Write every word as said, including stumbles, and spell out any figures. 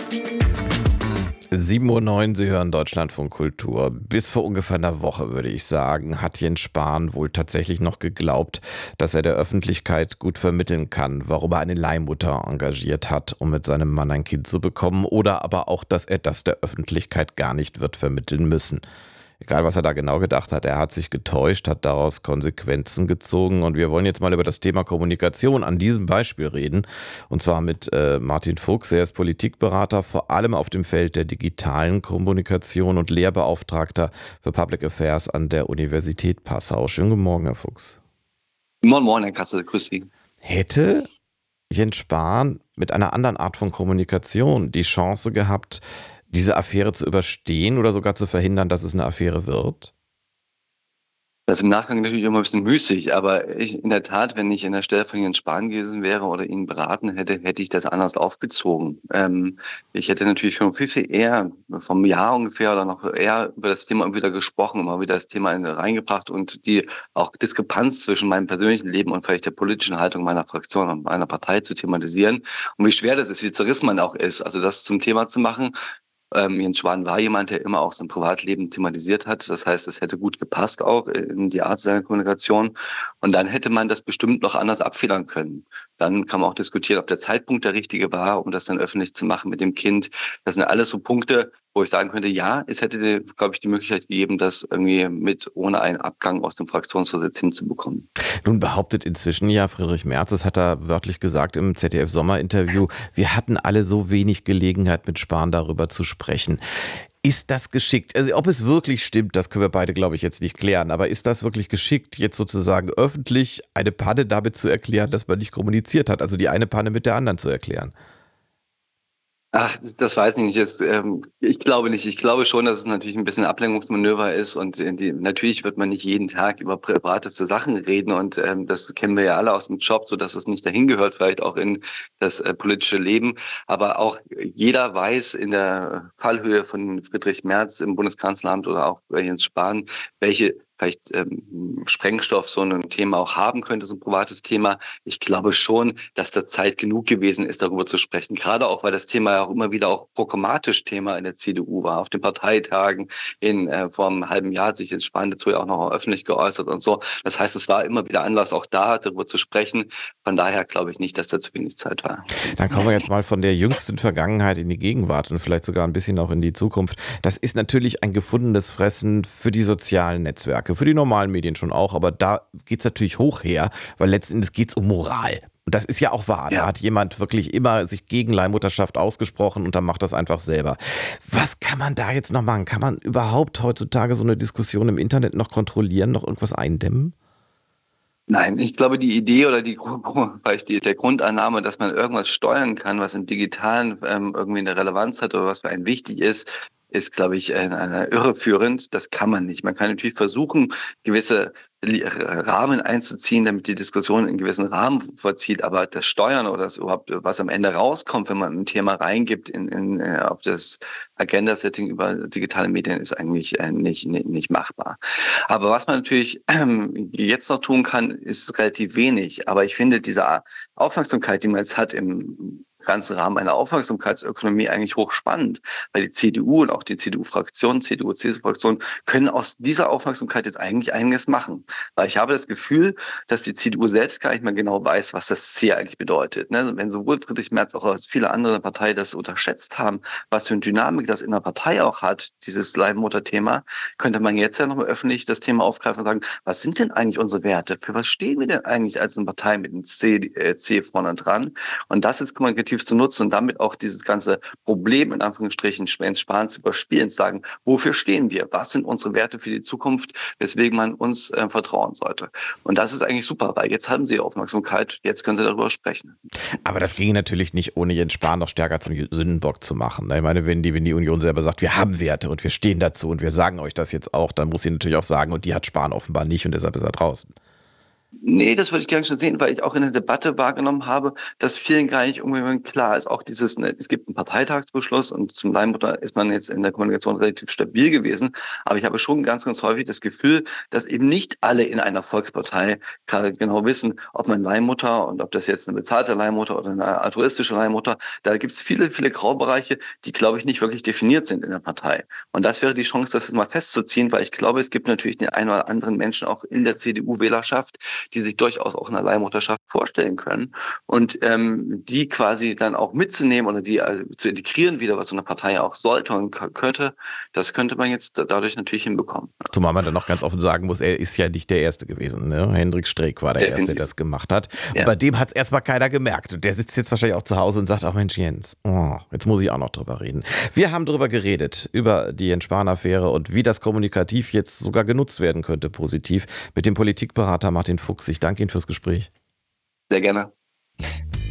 sieben Uhr neun, Sie hören Deutschlandfunk Kultur. Bis vor ungefähr einer Woche, würde ich sagen, hat Jens Spahn wohl tatsächlich noch geglaubt, dass er der Öffentlichkeit gut vermitteln kann, warum er eine Leihmutter engagiert hat, um mit seinem Mann ein Kind zu bekommen, oder aber auch, dass er das der Öffentlichkeit gar nicht wird vermitteln müssen. Egal, was er da genau gedacht hat, er hat sich getäuscht, hat daraus Konsequenzen gezogen, und wir wollen jetzt mal über das Thema Kommunikation an diesem Beispiel reden, und zwar mit äh, Martin Fuchs. Er ist Politikberater, vor allem auf dem Feld der digitalen Kommunikation und Lehrbeauftragter für Public Affairs an der Universität Passau. Schönen guten Morgen, Herr Fuchs. Moin Moin, Herr Kassel, grüß Sie. Hätte Jens Spahn mit einer anderen Art von Kommunikation die Chance gehabt, diese Affäre zu überstehen oder sogar zu verhindern, dass es eine Affäre wird? Das ist im Nachgang natürlich immer ein bisschen müßig, aber ich, in der Tat, wenn ich in der Stelle von Jens Spahn gewesen wäre oder ihn beraten hätte, hätte ich das anders aufgezogen. Ähm, ich hätte natürlich schon viel, viel eher, vom Jahr ungefähr oder noch eher über das Thema immer wieder gesprochen, immer wieder das Thema reingebracht und die auch Diskrepanz zwischen meinem persönlichen Leben und vielleicht der politischen Haltung meiner Fraktion und meiner Partei zu thematisieren und wie schwer das ist, wie zerrissen man auch ist, also das zum Thema zu machen. Ähm, Jens Spahn war jemand, der immer auch sein Privatleben thematisiert hat. Das heißt, es hätte gut gepasst auch in die Art seiner Kommunikation. Und dann hätte man das bestimmt noch anders abfedern können. Dann kann man auch diskutieren, ob der Zeitpunkt der richtige war, um das dann öffentlich zu machen mit dem Kind. Das sind alles so Punkte, wo ich sagen könnte, ja, es hätte, glaube ich, die Möglichkeit gegeben, das irgendwie mit ohne einen Abgang aus dem Fraktionsvorsitz hinzubekommen. Nun behauptet inzwischen ja Friedrich Merz, das hat er wörtlich gesagt im Z D F-Sommerinterview, wir hatten alle so wenig Gelegenheit, mit Spahn darüber zu sprechen. Ist das geschickt? Also ob es wirklich stimmt, das können wir beide, glaube ich, jetzt nicht klären, aber ist das wirklich geschickt, jetzt sozusagen öffentlich eine Panne damit zu erklären, dass man nicht kommuniziert hat, also die eine Panne mit der anderen zu erklären? Ach, das weiß ich nicht. Jetzt, ähm, ich glaube nicht. Ich glaube schon, dass es natürlich ein bisschen Ablenkungsmanöver ist und äh, die, natürlich wird man nicht jeden Tag über privateste Sachen reden und ähm, das kennen wir ja alle aus dem Job, so dass es nicht dahin gehört, vielleicht auch in das äh, politische Leben. Aber auch jeder weiß in der Fallhöhe von Friedrich Merz im Bundeskanzleramt oder auch bei Jens Spahn, welche vielleicht ähm, Sprengstoff so ein Thema auch haben könnte, so ein privates Thema. Ich glaube schon, dass da Zeit genug gewesen ist, darüber zu sprechen. Gerade auch, weil das Thema ja auch immer wieder auch programmatisch Thema in der C D U war. Auf den Parteitagen in äh, vor einem halben Jahr hat sich Jens Spahn dazu ja auch noch öffentlich geäußert und so. Das heißt, es war immer wieder Anlass, auch da darüber zu sprechen. Von daher glaube ich nicht, dass da zu wenig Zeit war. Dann kommen wir jetzt mal von der jüngsten Vergangenheit in die Gegenwart und vielleicht sogar ein bisschen auch in die Zukunft. Das ist natürlich ein gefundenes Fressen für die sozialen Netzwerke. Für die normalen Medien schon auch, aber da geht es natürlich hoch her, weil letzten Endes geht es um Moral. Und das ist ja auch wahr. Da Ja. hat jemand wirklich immer sich gegen Leihmutterschaft ausgesprochen und dann macht das einfach selber. Was kann man da jetzt noch machen? Kann man überhaupt heutzutage so eine Diskussion im Internet noch kontrollieren, noch irgendwas eindämmen? Nein, ich glaube, die Idee oder die, vielleicht die der Grundannahme, dass man irgendwas steuern kann, was im Digitalen ähm, irgendwie eine Relevanz hat oder was für einen wichtig ist, ist, glaube ich, äh, äh, irreführend. Das kann man nicht. Man kann natürlich versuchen, gewisse Li- Rahmen einzuziehen, damit die Diskussion in gewissen Rahmen vollzieht. Aber das Steuern oder das überhaupt, was am Ende rauskommt, wenn man ein Thema reingibt in, in, äh, auf das Agenda-Setting über digitale Medien, ist eigentlich äh, nicht, nicht, nicht machbar. Aber was man natürlich ähm, jetzt noch tun kann, ist relativ wenig. Aber ich finde, diese Aufmerksamkeit, die man jetzt hat im ganzen Rahmen einer Aufmerksamkeitsökonomie, eigentlich hochspannend, weil die C D U und auch die C D U-Fraktion, C D U-C S U-Fraktion können aus dieser Aufmerksamkeit jetzt eigentlich einiges machen. Weil ich habe das Gefühl, dass die C D U selbst gar nicht mehr genau weiß, was das C eigentlich bedeutet. Wenn sowohl Friedrich Merz als auch viele andere Parteien das unterschätzt haben, was für eine Dynamik das in der Partei auch hat, dieses Leihmutter-Thema, könnte man jetzt ja nochmal öffentlich das Thema aufgreifen und sagen, was sind denn eigentlich unsere Werte? Für was stehen wir denn eigentlich als eine Partei mit dem C, äh, C vorne dran? Und das jetzt kommunikativ zu nutzen und damit auch dieses ganze Problem in Anführungsstrichen Jens Spahn zu überspielen, zu sagen, wofür stehen wir? Was sind unsere Werte für die Zukunft, weswegen man uns äh, vertrauen sollte? Und das ist eigentlich super, weil jetzt haben sie Aufmerksamkeit, jetzt können sie darüber sprechen. Aber das ginge natürlich nicht, ohne Jens Spahn noch stärker zum Sündenbock zu machen. Ich meine, wenn die, wenn die Union selber sagt, wir haben Werte und wir stehen dazu und wir sagen euch das jetzt auch, dann muss sie natürlich auch sagen, und die hat Spahn offenbar nicht und deshalb ist er draußen. Nee, das würde ich gar nicht so sehen, weil ich auch in der Debatte wahrgenommen habe, dass vielen gar nicht irgendwie klar ist, auch dieses, ne, es gibt einen Parteitagsbeschluss und zum Leihmutter ist man jetzt in der Kommunikation relativ stabil gewesen. Aber ich habe schon ganz, ganz häufig das Gefühl, dass eben nicht alle in einer Volkspartei gerade genau wissen, ob man Leihmutter und ob das jetzt eine bezahlte Leihmutter oder eine altruistische Leihmutter, da gibt es viele, viele Graubereiche, die, glaube ich, nicht wirklich definiert sind in der Partei. Und das wäre die Chance, das mal festzuziehen, weil ich glaube, es gibt natürlich den einen oder anderen Menschen auch in der C D U-Wählerschaft, die sich durchaus auch eine Leihmutterschaft vorstellen können und ähm, die quasi dann auch mitzunehmen oder die also zu integrieren wieder, was so eine Partei ja auch sollte und könnte, das könnte man jetzt dadurch natürlich hinbekommen. Zumal man dann noch ganz offen sagen muss, er ist ja nicht der Erste gewesen. Ne? Hendrik Streeck war der Definitiv. Erste, der das gemacht hat. Und Ja. bei dem hat es erstmal keiner gemerkt. Und der sitzt jetzt wahrscheinlich auch zu Hause und sagt, ach Mensch Jens, oh, jetzt muss ich auch noch drüber reden. Wir haben drüber geredet, über die Jens Spahn-Affäre und wie das kommunikativ jetzt sogar genutzt werden könnte, positiv, mit dem Politikberater Martin Fuchs. Ich danke Ihnen fürs Gespräch. Sehr gerne.